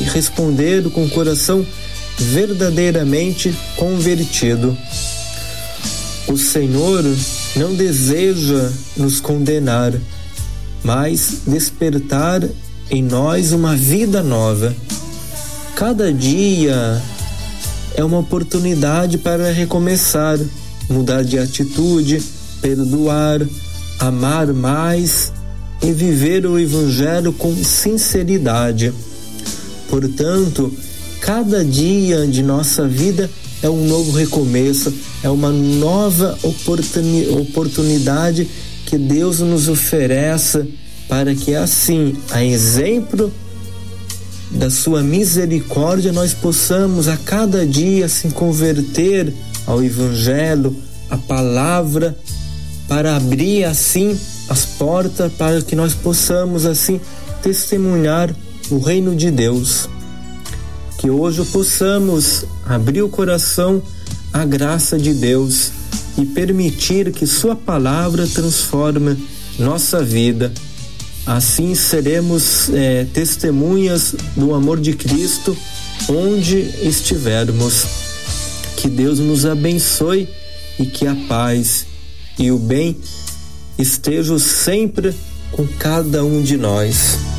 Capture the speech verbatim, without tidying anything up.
responder com o coração verdadeiramente convertido. O Senhor não deseja nos condenar, mas despertar em nós uma vida nova. Cada dia é uma oportunidade para recomeçar, mudar de atitude, perdoar, amar mais e viver o Evangelho com sinceridade. Portanto, cada dia de nossa vida é um novo recomeço, é uma nova oportuni- oportunidade que Deus nos oferece para que assim, a exemplo da sua misericórdia, nós possamos a cada dia se converter ao Evangelho, à palavra, para abrir assim as portas para que nós possamos assim testemunhar o reino de Deus. Que hoje possamos abrir o coração à graça de Deus e permitir que sua palavra transforme nossa vida. Assim seremos é, testemunhas do amor de Cristo onde estivermos. Que Deus nos abençoe e que a paz e o bem estejam sempre com cada um de nós.